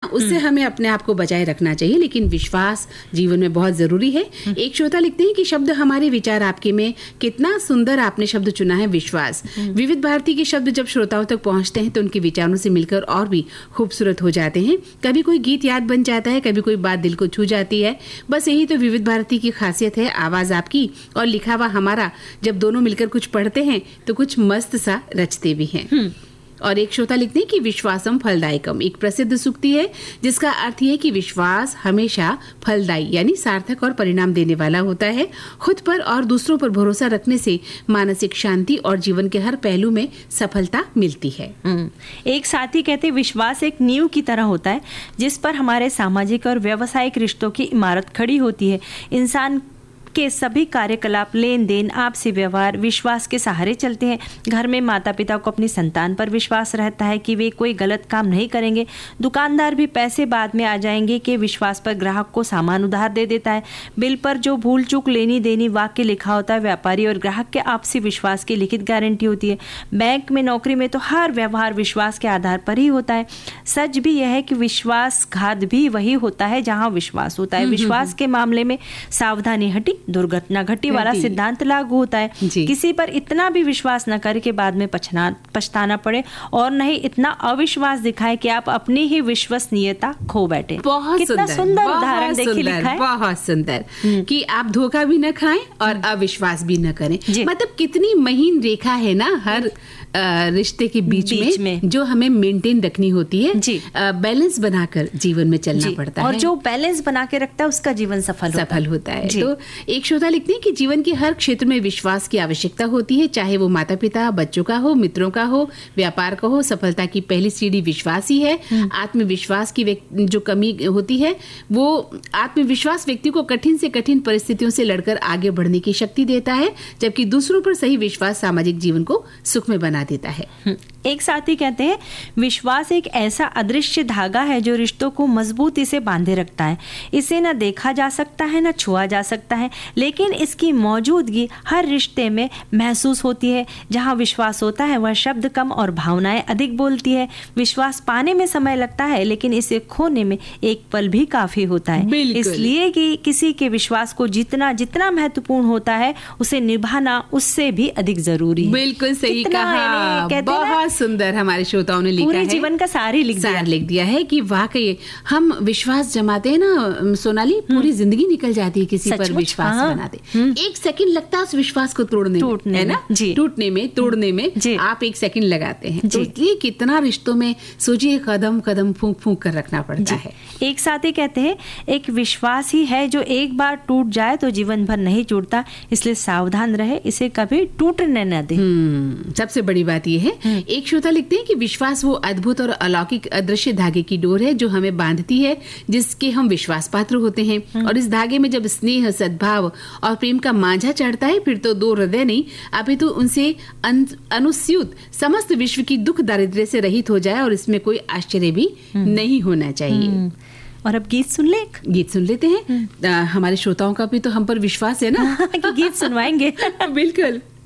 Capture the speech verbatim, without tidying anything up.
उससे हमें अपने आप को बचाए रखना चाहिए, लेकिन विश्वास जीवन में बहुत जरूरी है। एक श्रोता लिखते हैं कि शब्द हमारे विचार आपके में, कितना सुंदर आपने शब्द चुना है, विश्वास। विविध भारती के शब्द जब श्रोताओं तक पहुंचते हैं तो उनके विचारों से मिलकर और भी खूबसूरत हो जाते हैं। कभी कोई गीत याद बन जाता है, कभी कोई बात दिल को छू जाती है। बस यही तो विविध भारती की खासियत है, आवाज आपकी और लिखा हुआ हमारा जब दोनों मिलकर कुछ पढ़ते हैं तो कुछ मस्त सा रचते भी हैं। और एक श्रोता लिखते हैं कि विश्वासम फलदायकम एक प्रसिद्ध सूक्ति है जिसका अर्थ है कि विश्वास हमेशा फलदायी यानी सार्थक और परिणाम देने वाला होता है। खुद पर और दूसरों पर भरोसा रखने से मानसिक शांति और जीवन के हर पहलू में सफलता मिलती है। एक साथी कहते विश्वास एक नींव की तरह होता है जिस पर हमारे सामाजिक और व्यावसायिक रिश्तों की इमारत खड़ी होती है। इंसान के सभी कार्यकलाप, लेन देन, आपसी व्यवहार विश्वास के सहारे चलते हैं। घर में माता पिता को अपनी संतान पर विश्वास रहता है कि वे कोई गलत काम नहीं करेंगे। दुकानदार भी पैसे बाद में आ जाएंगे के विश्वास पर ग्राहक को सामान उधार दे देता है। बिल पर जो भूल चूक लेनी देनी वाक्य लिखा होता है व्यापारी और ग्राहक के आपसी विश्वास की लिखित गारंटी होती है। बैंक में नौकरी में तो हर व्यवहार विश्वास के आधार पर ही होता है। सच भी यह है कि विश्वासघात भी वही होता है जहाँ विश्वास होता है। विश्वास के मामले में सावधानी हटी दुर्घटना घटी वाला सिद्धांत लागू होता है। किसी पर इतना भी विश्वास न करे कि बाद में पछना पछताना पड़े, और नहीं इतना अविश्वास दिखाए कि आप अपनी ही विश्वसनीयता खो बैठे। बहुत कितना सुंदर उदाहरण देखिए लिखा है, बहुत सुंदर कि आप धोखा भी न खाएं और अविश्वास भी न करें। मतलब कितनी महीन रेखा है ना हर रिश्ते के बीच, बीच में, में जो हमें मेंटेन रखनी होती है। बैलेंस बनाकर जीवन में चलना पड़ता और है, और जो बैलेंस बना के रखता है उसका जीवन सफल सफल होता है। तो एक श्रोता लिखते हैं कि जीवन के हर क्षेत्र में विश्वास की आवश्यकता होती है, चाहे वो माता पिता, बच्चों का हो, मित्रों का हो, व्यापार का हो। सफलता की पहली सीढ़ी विश्वास ही है। आत्मविश्वास की जो कमी होती है वो आत्मविश्वास व्यक्ति को कठिन से कठिन परिस्थितियों से लड़कर आगे बढ़ने की शक्ति देता है, जबकि दूसरों पर सही विश्वास सामाजिक जीवन को सुखमय बना देता है। एक साथी कहते हैं विश्वास एक ऐसा अदृश्य धागा है जो रिश्तों को मजबूती से बांधे रखता है। इसे न देखा जा सकता है न छुआ जा सकता है, लेकिन इसकी मौजूदगी हर रिश्ते में महसूस होती है। जहाँ विश्वास होता है वह शब्द कम और भावनाएं अधिक बोलती है। विश्वास पाने में समय लगता है लेकिन इसे खोने में एक पल भी काफी होता है। इसलिए कि किसी के विश्वास को जितना जितना महत्वपूर्ण होता है उसे निभाना उससे भी अधिक जरूरी है। बिल्कुल सही कहा, बहुत सुंदर हमारे श्रोताओं ने लिखा पूरे है, जीवन का सार ही लिख दिया लिख दिया है कि वाकई हम विश्वास जमाते हैं ना सोनाली, पूरी जिंदगी निकल जाती है किसी पर विश्वास हाँ। बनाते। एक सेकंड लगता है उस विश्वास को तोड़ने में, है ना, टूटने में, तोड़ने में आप एक सेकंड लगाते हैं। तो इसलिए कितना रिश्तों में सोचिए कदम कदम फूंक फूंक कर रखना पड़ता है। एक साथी कहते हैं एक विश्वास ही है जो एक बार टूट जाए तो जीवन भर नहीं टूटता, इसलिए सावधान रहे, इसे कभी टूटने न दे। सबसे बड़ी बात यह है। एक श्रोता लिखते हैं कि विश्वास वो अद्भुत और अलौकिक अदृश्य धागे की डोर है जो हमें बांधती है, जिसके हम विश्वास पात्र होते हैं। और इस धागे में जब स्नेह, सद्भाव और प्रेम का मांझा चढ़ता है फिर तो दो हृदय नहीं अपितु तो उनसे अनुस्यूत समस्त विश्व की दुख दारिद्र्य से रहित हो जाए, और इसमें कोई आश्चर्य भी नहीं होना चाहिए। और अब गीत सुन ले गीत सुन लेते हैं। हमारे श्रोताओं का भी तो हम पर विश्वास है ना कि गीत सुनवाएंगे। बिल्कुल।